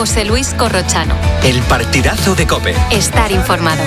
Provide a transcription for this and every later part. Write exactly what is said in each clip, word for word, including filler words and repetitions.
José Luis Corrochano. El partidazo de COPE. Estar informado.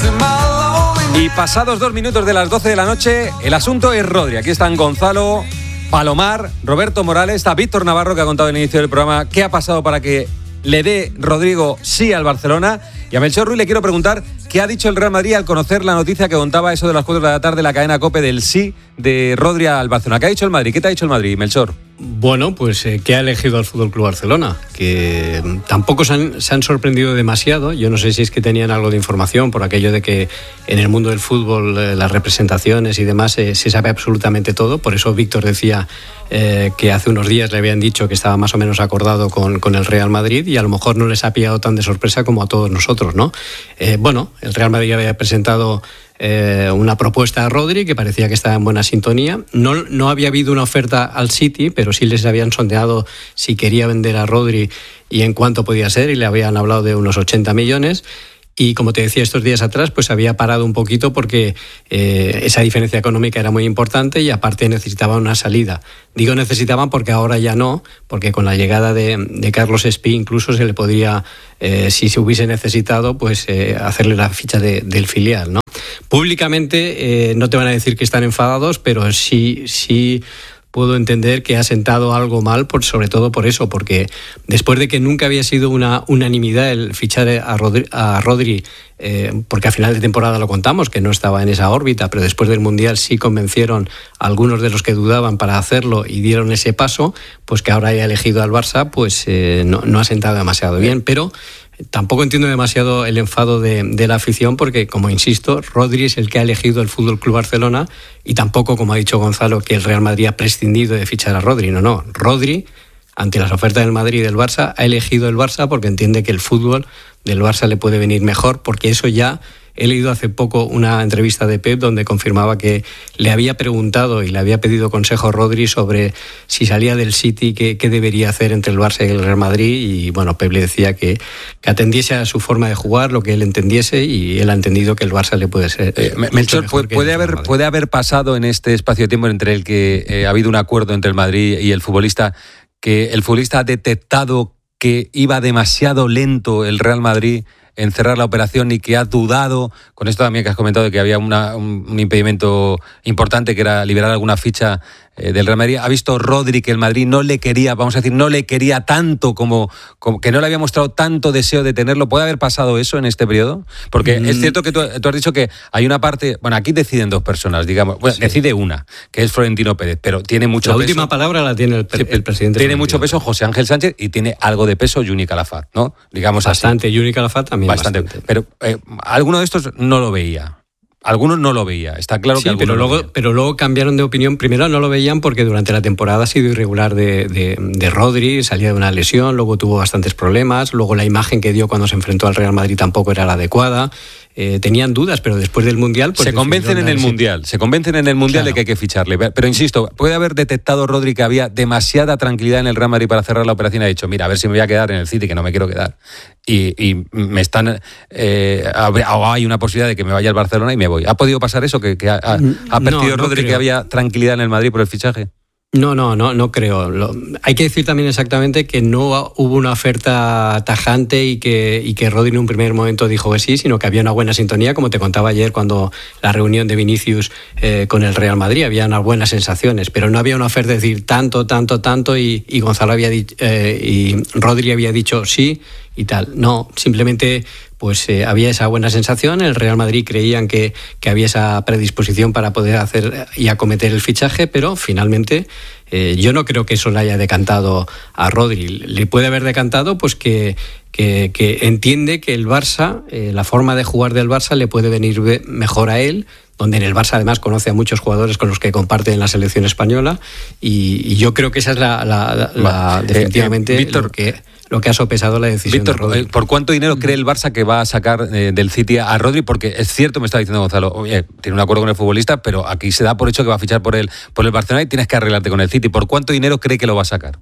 Y pasados dos minutos de las doce de la noche, el asunto es Rodri. Aquí están Gonzalo, Palomar, Roberto Morales, está Víctor Navarro, que ha contado en el inicio del programa qué ha pasado para que le dé Rodrigo sí al Barcelona. Y a Melchor Ruiz le quiero preguntar qué ha dicho el Real Madrid al conocer la noticia que contaba eso de las cuatro de la tarde en la cadena COPE del sí de Rodri al Barcelona. ¿Qué ha dicho el Madrid? ¿Qué te ha dicho el Madrid, Melchor? Bueno, pues eh, que ha elegido al Fútbol Club Barcelona, que tampoco se han, se han sorprendido demasiado. Yo no sé si es que tenían algo de información por aquello de que en el mundo del fútbol eh, las representaciones y demás eh, se sabe absolutamente todo. Por eso Víctor decía eh, que hace unos días le habían dicho que estaba más o menos acordado con, con el Real Madrid, y a lo mejor no les ha pillado tan de sorpresa como a todos nosotros, ¿no? Eh, bueno, el Real Madrid había presentado Eh, una propuesta a Rodri que parecía que estaba en buena sintonía. No, no había habido una oferta al City, pero sí les habían sondeado si quería vender a Rodri y en cuánto podía ser, y le habían hablado de unos ochenta millones. Y como te decía estos días atrás, pues había parado un poquito porque eh, esa diferencia económica era muy importante y aparte necesitaban una salida. Digo necesitaban porque ahora ya no, porque con la llegada de, de Carlos Espí incluso se le podría, eh, si se hubiese necesitado, pues eh, hacerle la ficha de, del filial, ¿no? Públicamente eh, no te van a decir que están enfadados, pero sí, sí puedo entender que ha sentado algo mal, por, sobre todo por eso, porque después de que nunca había sido una unanimidad el fichar a Rodri, a Rodri eh, porque a final de temporada lo contamos, que no estaba en esa órbita, pero después del Mundial sí convencieron a algunos de los que dudaban para hacerlo y dieron ese paso, pues que ahora haya elegido al Barça, pues eh, no, no ha sentado demasiado bien, pero tampoco entiendo demasiado el enfado de, de la afición porque, como insisto, Rodri es el que ha elegido el F C Barcelona y tampoco, como ha dicho Gonzalo, que el Real Madrid ha prescindido de fichar a Rodri. No, no. Rodri, ante las ofertas del Madrid y del Barça, ha elegido el Barça porque entiende que el fútbol del Barça le puede venir mejor, porque eso ya... He leído hace poco una entrevista de Pep donde confirmaba que le había preguntado y le había pedido consejo a Rodri sobre si salía del City, qué, qué debería hacer entre el Barça y el Real Madrid, y bueno, Pep le decía que, que atendiese a su forma de jugar, lo que él entendiese, y él ha entendido que el Barça le puede ser... Eh, Melchor, puede, puede, haber, puede haber pasado en este espacio de tiempo entre el que eh, ha habido un acuerdo entre el Madrid y el futbolista, que el futbolista ha detectado que iba demasiado lento el Real Madrid en cerrar la operación y que ha dudado, con esto también que has comentado de que había una, un, un impedimento importante que era liberar alguna ficha eh, del Real Madrid, ha visto Rodri que el Madrid no le quería, vamos a decir, no le quería tanto como, como que no le había mostrado tanto deseo de tenerlo. ¿Puede haber pasado eso en este periodo? Porque mm. es cierto que tú, tú has dicho que hay una parte, bueno, aquí deciden dos personas, digamos, bueno, sí. decide una, que es Florentino Pérez, pero tiene mucho la peso. La última palabra la tiene el, sí, el presidente. Tiene mucho peso José Ángel Sánchez y tiene algo de peso Juni Calafat, ¿no? Digamos bastante, así. Juni Calafat también bastante. bastante. Pero eh, alguno de estos no lo veía. Algunos no lo veía, está claro que sí, pero luego, lo pero luego cambiaron de opinión. Primero no lo veían porque durante la temporada ha sido irregular de, de, de Rodri, salía de una lesión, luego tuvo bastantes problemas, luego la imagen que dio cuando se enfrentó al Real Madrid tampoco era la adecuada. Eh, tenían dudas, pero después del Mundial... Pues se convencen en el Mundial, se convencen en el Mundial claro. de que hay que ficharle. Pero insisto, puede haber detectado Rodri que había demasiada tranquilidad en el Real Madrid para cerrar la operación y ha dicho, mira, a ver si me voy a quedar en el City, que no me quiero quedar. Y, y me están... Eh, o hay una posibilidad de que me vaya al Barcelona y me voy. ¿Ha podido pasar eso? ¿Que, que ha, ha, ha percibido no, no Rodri creo. que había tranquilidad en el Madrid por el fichaje? No, no, no, no creo. Lo, hay que decir también exactamente que no hubo una oferta tajante y que, y que Rodri en un primer momento dijo que sí, sino que había una buena sintonía, como te contaba ayer cuando la reunión de Vinicius eh, con el Real Madrid, había unas buenas sensaciones, pero no había una oferta de decir tanto, tanto, tanto y, y Gonzalo había dicho, eh, y Rodri había dicho sí y tal. No, simplemente pues eh, había esa buena sensación, el Real Madrid creían que, que había esa predisposición para poder hacer y acometer el fichaje, pero finalmente eh, yo no creo que eso le haya decantado a Rodri. Le puede haber decantado pues que, que, que entiende que el Barça, eh, la forma de jugar del Barça le puede venir mejor a él, donde en el Barça además conoce a muchos jugadores con los que comparte en la selección española, y, y yo creo que esa es la, la, la, la definitivamente eh, eh, Víctor, lo que... lo que ha sopesado la decisión Víctor, de Rodri. ¿por cuánto dinero cree el Barça que va a sacar eh, del City a Rodri? Porque es cierto, me está diciendo Gonzalo, oye, tiene un acuerdo con el futbolista, pero aquí se da por hecho que va a fichar por el, por el Barcelona y tienes que arreglarte con el City. ¿Por cuánto dinero cree que lo va a sacar?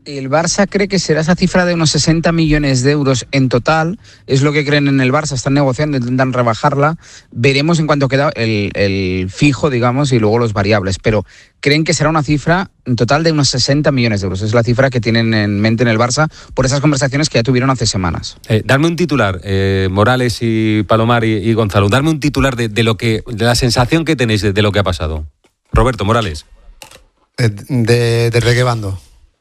El Barça cree que será esa cifra de unos sesenta millones de euros en total, es lo que creen en el Barça, están negociando, intentan rebajarla, veremos en cuánto queda el, el fijo, digamos, y luego los variables, pero creen que será una cifra en total de unos sesenta millones de euros, es la cifra que tienen en mente en el Barça por esas conversaciones que ya tuvieron hace semanas. Eh, darme un titular, eh, Morales y Palomar y, y Gonzalo, darme un titular de, de lo que, de la sensación que tenéis de, de lo que ha pasado. Roberto, Morales. ¿De, de, ¿Desde qué bando?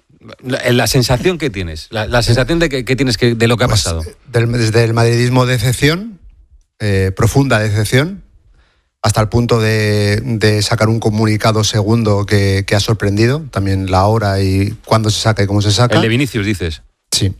La, la sensación que tienes, la, la sensación de que, que tienes que, de lo que ha pues, pasado. Del, desde el madridismo, decepción, eh, profunda decepción, hasta el punto de, de sacar un comunicado segundo que, que ha sorprendido, también la hora y cuándo se saca y cómo se saca. El de Vinicius, dices. Sí.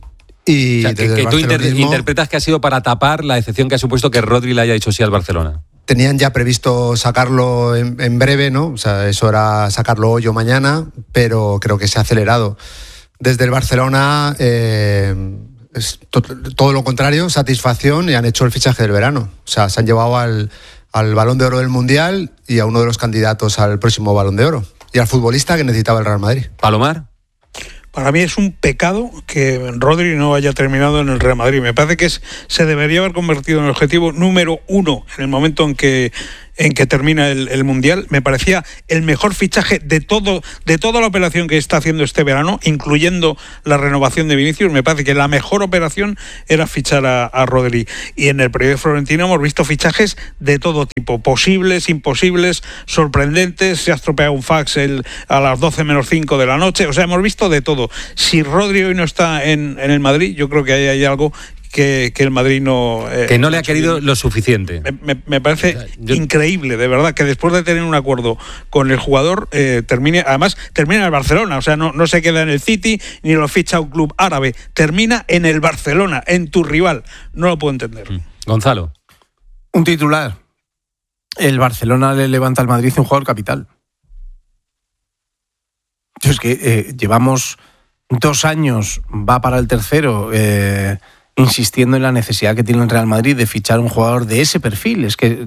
Y o sea, que, que tú inter, interpretas que ha sido para tapar la decepción que ha supuesto que Rodri le haya dicho sí al Barcelona. Tenían ya previsto sacarlo en, en breve, ¿no? O sea, eso era sacarlo hoy o mañana, pero creo que se ha acelerado. Desde el Barcelona, eh, es to- todo lo contrario, satisfacción, y han hecho el fichaje del verano. O sea, se han llevado al, al Balón de Oro del Mundial y a uno de los candidatos al próximo Balón de Oro. Y al futbolista que necesitaba el Real Madrid. Palomar. Para mí es un pecado que Rodri no haya terminado en el Real Madrid. Me parece que es, se debería haber convertido en el objetivo número uno en el momento en que en que termina el, el Mundial. Me parecía el mejor fichaje de todo de toda la operación que está haciendo este verano, incluyendo la renovación de Vinicius. Me parece que la mejor operación era fichar a, a Rodri. Y en el periodo de Florentino hemos visto fichajes de todo tipo, posibles, imposibles, sorprendentes. Se ha estropeado un fax el, a las doce menos cinco de la noche. O sea, hemos visto de todo. Si Rodri hoy no está en, en el Madrid, yo creo que ahí hay algo Que, que el Madrid no... Eh, que no le ha querido bien. Lo suficiente. Me, me, me parece o sea, yo... increíble, de verdad, que después de tener un acuerdo con el jugador, eh, termine, además termina en el Barcelona, o sea, no, no se queda en el City, ni lo ficha un club árabe, termina en el Barcelona, en tu rival. No lo puedo entender. Mm. Gonzalo. Un titular. El Barcelona le levanta al Madrid un jugador capital. Es que eh, llevamos dos años, va para el tercero, eh, insistiendo en la necesidad que tiene el Real Madrid de fichar un jugador de ese perfil. Es que,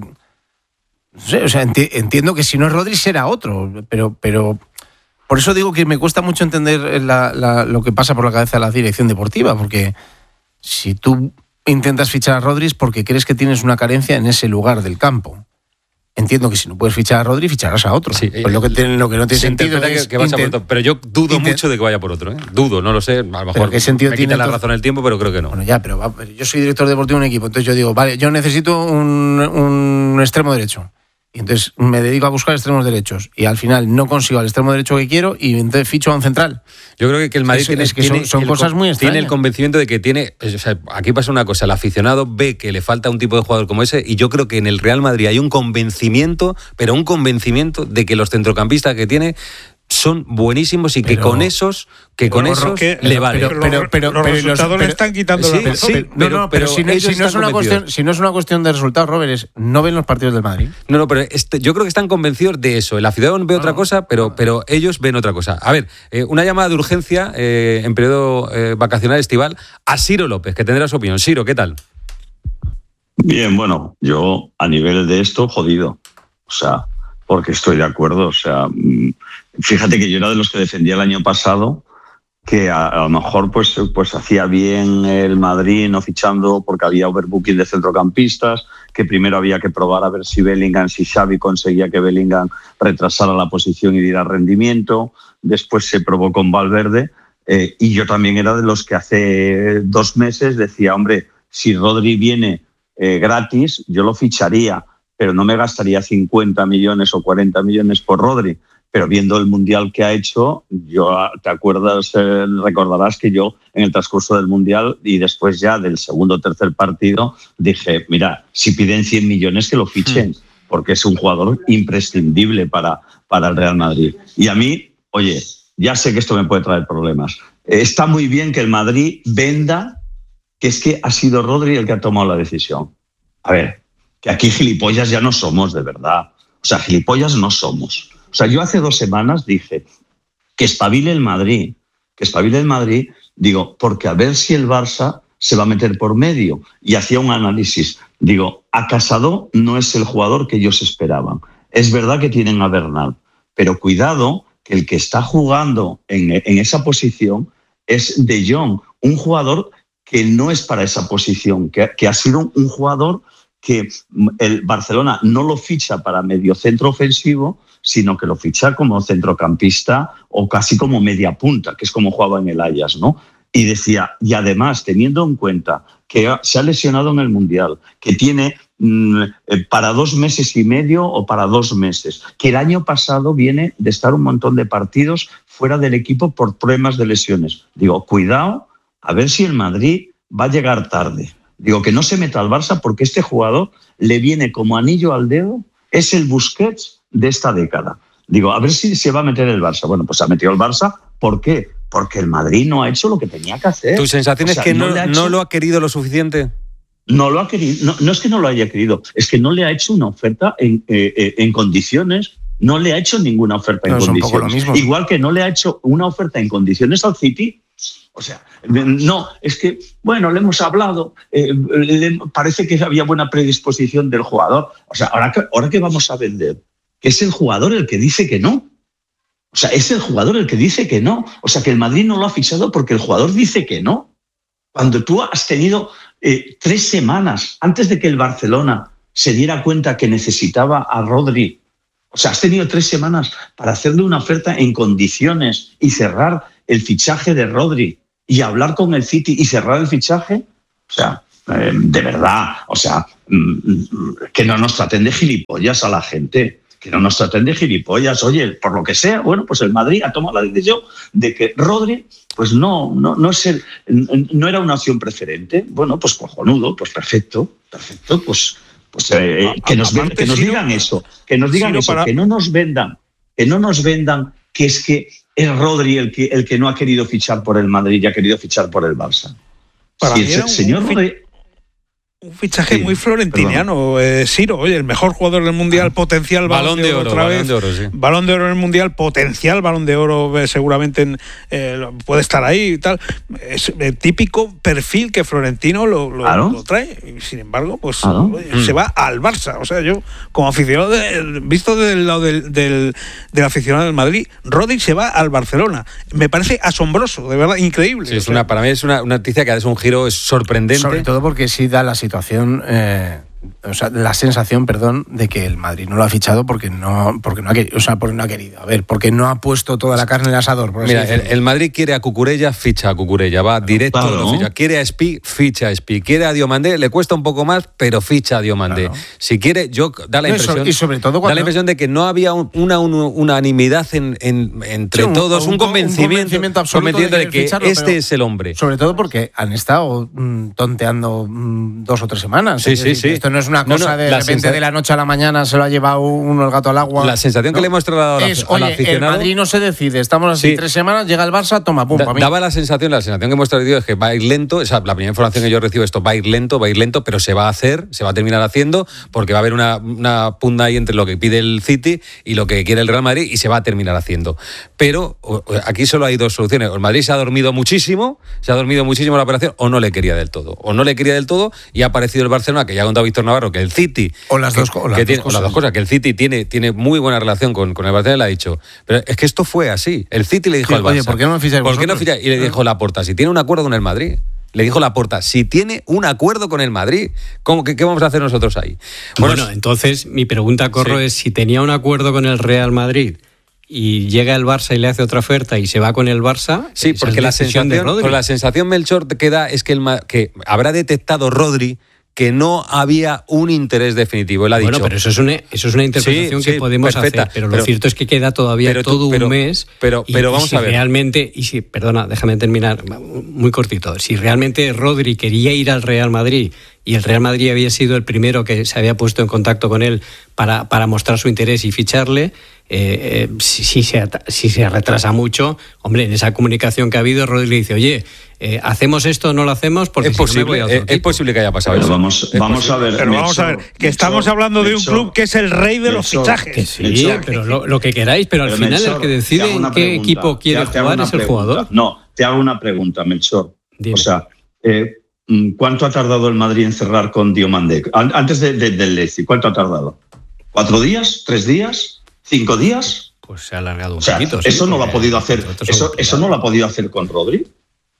no sé, o sea, enti- entiendo que si no es Rodri será otro, pero, pero por eso digo que me cuesta mucho entender la, la, lo que pasa por la cabeza de la dirección deportiva, porque si tú intentas fichar a Rodri es porque crees que tienes una carencia en ese lugar del campo. Entiendo que si no puedes fichar a Rodri, ficharás a otro. Sí, pues lo, que tiene, lo que no tiene sentido es... Que, que vaya inter- por otro, pero yo dudo inter- mucho de que vaya por otro. ¿eh? Dudo, no lo sé. A lo mejor ¿qué sentido me tiene quita la todo? razón el tiempo, pero creo que no. Bueno, ya, pero va, yo soy director deportivo de un equipo, entonces yo digo, vale, yo necesito un, un extremo derecho. Y entonces me dedico a buscar extremos derechos. Y al final no consigo el extremo derecho que quiero y entonces ficho a un central. Yo creo que el Madrid es, tiene, es que tiene son, son el, cosas muy extrañas. Tiene el convencimiento de que tiene... O sea, aquí pasa una cosa, el aficionado ve que le falta un tipo de jugador como ese y yo creo que en el Real Madrid hay un convencimiento, pero un convencimiento de que los centrocampistas que tiene son buenísimos y que pero, con esos que con esos que, le vale. Pero, pero, pero, pero los resultados pero, le están quitando sí, la razón. sí, no, no, pero, pero si, no, si, no es una cuestión, si no es una cuestión de resultados, Robert, es no ven los partidos del Madrid. No, no, pero este, yo creo que están convencidos de eso. El aficionado ve no, otra cosa, pero, no. pero ellos ven otra cosa. A ver, eh, una llamada de urgencia eh, en periodo eh, vacacional estival a Ciro López, que tendrá su opinión. Ciro, ¿qué tal? Bien, bueno, yo a nivel de esto, jodido. O sea, porque estoy de acuerdo. O sea, fíjate que yo era de los que defendía el año pasado que a, a lo mejor pues, pues hacía bien el Madrid no fichando porque había overbooking de centrocampistas, que primero había que probar a ver si Bellingham, si Xavi conseguía que Bellingham retrasara la posición y diera rendimiento. Después se probó con Valverde eh, y yo también era de los que hace dos meses decía, hombre, si Rodri viene eh, gratis, yo lo ficharía, pero no me gastaría cincuenta millones o cuarenta millones por Rodri. Pero viendo el Mundial que ha hecho, yo te acuerdas, eh, recordarás que yo en el transcurso del Mundial y después ya del segundo o tercer partido dije, mira, si piden cien millones que lo fichen, porque es un jugador imprescindible para, para el Real Madrid. Y a mí, oye, ya sé que esto me puede traer problemas. Está muy bien que el Madrid venda que es que ha sido Rodri el que ha tomado la decisión. A ver, que aquí gilipollas ya no somos, de verdad. O sea, gilipollas no somos. O sea, yo hace dos semanas dije que espabile el Madrid, que espabile el Madrid, digo, porque a ver si el Barça se va a meter por medio. Y hacía un análisis. Digo, a Casado no es el jugador que ellos esperaban. Es verdad que tienen a Bernal, pero cuidado que el que está jugando en, en esa posición es De Jong, un jugador que no es para esa posición, que, que ha sido un jugador que el Barcelona no lo ficha para mediocentro ofensivo, sino que lo ficha como centrocampista o casi como media punta, que es como jugaba en el Ajax, ¿no? Y decía, y además, teniendo en cuenta que se ha lesionado en el Mundial, que tiene mmm, para dos meses y medio o para dos meses, que el año pasado viene de estar un montón de partidos fuera del equipo por problemas de lesiones. Digo, cuidado, a ver si el Madrid va a llegar tarde. Digo, que no se meta al Barça porque este jugador le viene como anillo al dedo, es el Busquets de esta década. Digo, a ver si se va a meter el Barça. Bueno, pues se ha metido el Barça. ¿Por qué? Porque el Madrid no ha hecho lo que tenía que hacer. ¿Tu sensación o sea, es que no, no, hecho, no lo ha querido lo suficiente? No lo ha querido. No, no es que no lo haya querido, es que no le ha hecho una oferta en, eh, en condiciones. No le ha hecho ninguna oferta no, en condiciones. Igual que no le ha hecho una oferta en condiciones al City. O sea, no, es que, bueno, le hemos hablado, eh, le, parece que había buena predisposición del jugador. O sea, ahora que, ahora que vamos a vender, que es el jugador el que dice que no. O sea, es el jugador el que dice que no. O sea, que el Madrid no lo ha fichado porque el jugador dice que no. Cuando tú has tenido eh, tres semanas antes de que el Barcelona se diera cuenta que necesitaba a Rodri, o sea, has tenido tres semanas para hacerle una oferta en condiciones y cerrar el fichaje de Rodri y hablar con el City y cerrar el fichaje. O sea, eh, de verdad, o sea, que no nos traten de gilipollas a la gente. Que no nos traten de gilipollas. Oye, por lo que sea, bueno, pues el Madrid ha tomado la decisión de que Rodri, pues no, no, no, es el, no era una opción preferente. Bueno, pues cojonudo, pues perfecto, perfecto, pues, pues eh, que, nos, Aparte, que nos si digan no, eso, que nos digan si no eso, para... que no nos vendan, que no nos vendan que es que es Rodri el que, el que no ha querido fichar por el Madrid y ha querido fichar por el Barça. Para si mí el señor un... Rodri... Un fichaje sí, muy florentiniano, eh, Ciro, oye, el mejor jugador del Mundial, ah, potencial balón, balón de, de oro, otra balón vez, de oro, sí. balón de oro en el Mundial, potencial balón de oro, eh, seguramente en, eh, puede estar ahí y tal. Es el típico perfil que Florentino lo, lo, ¿Claro? lo trae, y sin embargo, pues ¿Claro? oye, mm. se va al Barça. O sea, yo, como aficionado, de, visto del lado del, del, del aficionado del Madrid, Rodri se va al Barcelona. Me parece asombroso, de verdad, increíble. Sí, es una, para mí es una, una noticia que ha dado un giro sorprendente. Sobre todo porque sí da la situación. Situación, eh, o sea, la sensación, perdón, de que el Madrid no lo ha fichado porque no, porque no ha querido, o sea, porque no ha querido, a ver, porque no ha puesto toda la carne en el asador. Por Mira, el, el Madrid quiere a Cucurella, ficha a Cucurella, va directo, claro, ¿no? Ficha. Quiere a Espi, ficha a Espi. Quiere a Diomandé, le cuesta un poco más, pero ficha a Diomandé. Claro. Si quiere, yo da la no, impresión, y sobre todo cuando... da la impresión de que no había un, una un, unanimidad en, en, entre sí, un, todos, un, un convencimiento, un convencimiento absoluto convencimiento de que, de que ficharlo, este es el hombre. Sobre todo porque han estado mm, tonteando mm, dos o tres semanas. Sí, sí, decir, sí. Esto no es una cosa no, no, de repente sensación... de la noche a la mañana se lo ha llevado uno el gato al agua. La sensación ¿no? que le hemos trasladado es, al oye, aficionado... el Madrid no se decide, estamos así sí. tres semanas, llega el Barça, toma, pum, da, para mí. Daba la sensación, la sensación que hemos traído es que va a ir lento, o sea, la primera información que yo recibo es esto, va a ir lento, va a ir lento, pero se va a hacer, se va a terminar haciendo, porque va a haber una, una pugna ahí entre lo que pide el City y lo que quiere el Real Madrid y se va a terminar haciendo. Pero aquí solo hay dos soluciones. El Madrid se ha dormido muchísimo, se ha dormido muchísimo la operación, o no le quería del todo. O no le quería del todo y ha aparecido el Barcelona, que ya ha contado Víctor Navarro, que el City... O las que, dos, o las que dos tiene, cosas. O las dos cosas, que el City tiene, tiene muy buena relación con, con el Barcelona, le ha dicho. Pero es que esto fue así. El City le dijo sí, al Barça... Oye, ¿por qué no ficháis ¿Por qué no ficháis? Y le dijo Laporta, si tiene un acuerdo con el Madrid... Le dijo Laporta, si tiene un acuerdo con el Madrid, ¿cómo, qué, ¿qué vamos a hacer nosotros ahí? Bueno, bueno entonces mi pregunta, Corro, sí. es si tenía un acuerdo con el Real Madrid y llega el Barça y le hace otra oferta y se va con el Barça... Sí, porque la sensación, de Rodri. la sensación, Melchor, que da es que, el, que habrá detectado Rodri que no había un interés definitivo. Él ha bueno, dicho, pero eso es una, eso es una interpretación sí, que sí, podemos perfecta, hacer, pero, pero lo cierto es que queda todavía tú, todo pero, un mes. Pero, pero y, vamos y si a ver. Realmente, y si, perdona, déjame terminar muy cortito. Si realmente Rodri quería ir al Real Madrid y el Real Madrid había sido el primero que se había puesto en contacto con él para, para mostrar su interés y ficharle, eh, eh, si, si, se, si se retrasa mucho, hombre, en esa comunicación que ha habido, Rodri le dice, oye, eh, ¿hacemos esto o no lo hacemos? Porque es, si posible, no me voy a otro es, es posible que haya pasado pero eso. Vamos, vamos a ver. Pero vamos a ver, que estamos hablando de un club que es el rey de los fichajes. Que sí, pero lo, lo que queráis, pero, pero al final Melchor, el que decide en qué pregunta, equipo quiere te, te jugar es el pregunta. jugador. No, te hago una pregunta, Melchor. Dime. O sea, eh, ¿cuánto ha tardado el Madrid en cerrar con Diomandé? Antes de, de, del Leipzig, ¿cuánto ha tardado? ¿Cuatro días? ¿Tres días? ¿Cinco días? Pues se ha alargado un o sea, poquito. Eso sí, no lo ha podido hacer. Eso, eso no lo ha podido hacer con Rodri.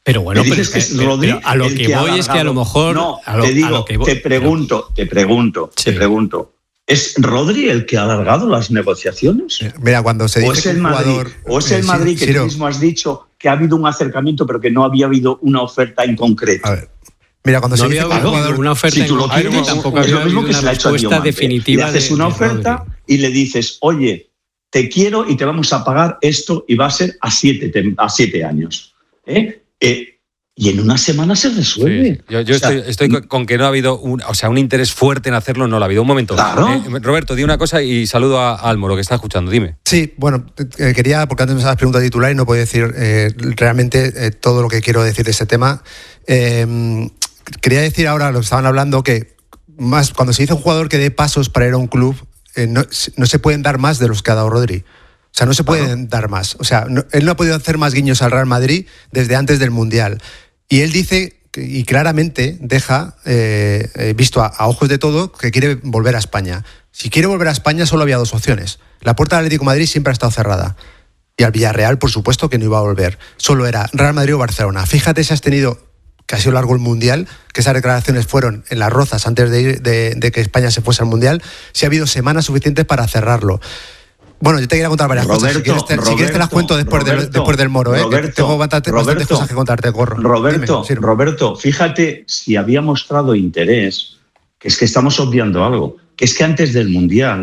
Pero bueno, me dices pero, que es pero, Rodri pero a lo el que, que voy ha es que a lo mejor... No, a lo, te digo, a lo que voy, te pregunto, pero, te pregunto, sí. te pregunto. ¿Es Rodri el que ha alargado las negociaciones? Mira, cuando se dice ¿O es que el un Madrid, jugador, o es eh, el Madrid que Ciro, tú mismo has dicho que ha habido un acercamiento pero que no había habido una oferta en concreto? A ver, mira, cuando no se dice había que un jugador... una oferta si tú en lo concreto, quieres, tampoco es había lo mismo habido que se una le ha hecho a respuesta Diomante. definitiva. Le haces de, una de oferta Rodri. y le dices, oye, te quiero y te vamos a pagar esto y va a ser a siete, a siete años. ¿Eh? Eh, y en una semana se resuelve. Sí, yo yo o sea, estoy, estoy con, con que no ha habido un, o sea, un interés fuerte en hacerlo, no lo ha habido. Un momento. Claro. Eh, Roberto, di una cosa y saludo a, a Álvaro, que está escuchando. Dime. Sí, bueno, eh, quería, porque antes me estabas preguntando titular y no puedo decir eh, realmente eh, todo lo que quiero decir de este tema. Eh, quería decir ahora, lo que estaban hablando, que más cuando se dice un jugador que dé pasos para ir a un club, eh, no, no se pueden dar más de los que ha dado Rodri. O sea, no se pueden claro. dar más. O sea, no, él no ha podido hacer más guiños al Real Madrid desde antes del Mundial. Y él dice, y claramente deja, eh, eh, visto a, a ojos de todo, que quiere volver a España. Si quiere volver a España solo había dos opciones. La puerta del Atlético de Madrid siempre ha estado cerrada. Y al Villarreal, por supuesto, que no iba a volver. Solo era Real Madrid o Barcelona. Fíjate si has tenido, que ha sido largo el Mundial, que esas declaraciones fueron en las Rozas antes de, ir, de, de que España se fuese al Mundial, si ha habido semanas suficientes para cerrarlo. Bueno, yo te quería contar varias Roberto, cosas. Si quieres, te, Roberto, si quieres te las cuento después, Roberto, del, después del Moro. ¿eh? Roberto, Tengo bastante, Roberto, bastantes cosas que contarte, corro. Roberto, Dime, sí. Roberto, fíjate si había mostrado interés, que es que estamos obviando algo, que es que antes del Mundial